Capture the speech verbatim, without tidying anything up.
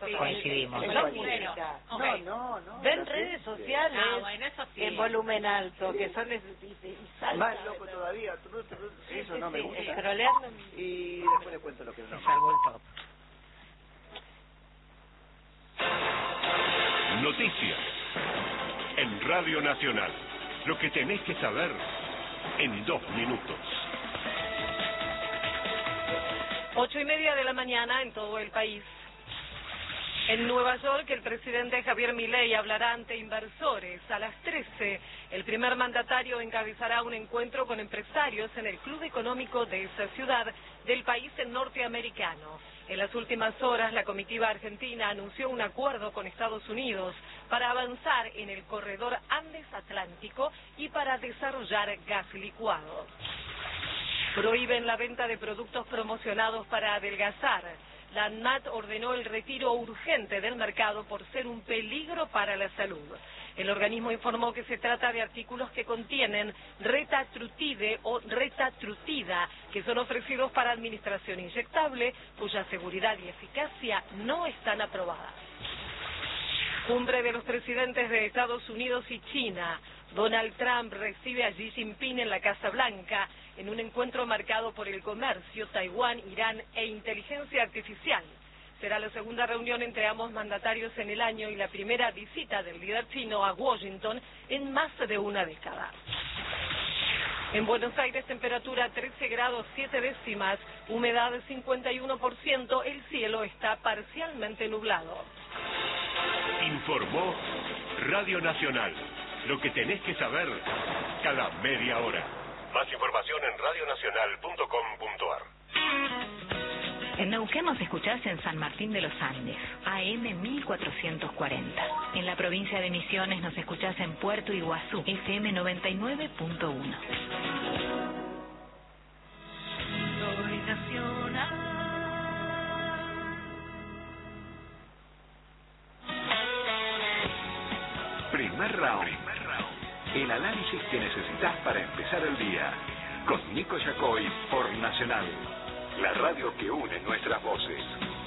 coincidimos. Es No, bueno, okay. no, no, no. Ven redes sociales Ah, bueno, eso sí. en volumen alto, que son es, y, y salta. Más loco todavía, tru, tru, tru, Sí, eso sí, no me sí, gusta. scrolleando. Y después le cuento lo que no. Es algo el top. Noticias en Radio Nacional. Lo que tenés que saber en dos minutos. Ocho y media de la mañana en todo el país. En Nueva York, el presidente Javier Milei hablará ante inversores. A las trece, el primer mandatario encabezará un encuentro con empresarios en el Club Económico de esa ciudad del país norteamericano. En las últimas horas, la comitiva argentina anunció un acuerdo con Estados Unidos para avanzar en el corredor Andes-Atlántico y para desarrollar gas licuado. Prohíben la venta de productos promocionados para adelgazar. La ANMAT ordenó el retiro urgente del mercado por ser un peligro para la salud. El organismo informó que se trata de artículos que contienen retatrutide o retatrutida, que son ofrecidos para administración inyectable, cuya seguridad y eficacia no están aprobadas. Cumbre de los presidentes de Estados Unidos y China. Donald Trump recibe a Xi Jinping en la Casa Blanca en un encuentro marcado por el comercio, Taiwán, Irán e inteligencia artificial. Será la segunda reunión entre ambos mandatarios en el año y la primera visita del líder chino a Washington en más de una década. En Buenos Aires, temperatura trece grados siete décimas, humedad cincuenta y uno por ciento, el cielo está parcialmente nublado. Informó Radio Nacional. Lo que tenés que saber cada media hora. Más información en radionacional punto com punto a r. En Neuquén nos escuchás en San Martín de los Andes, A M mil cuatrocientos cuarenta. En la provincia de Misiones nos escuchás en Puerto Iguazú, F M noventa y nueve punto uno. Soy nacional. Primer round. El análisis que necesitas para empezar el día. Con Nico Yacoy por Nacional. La radio que une nuestras voces.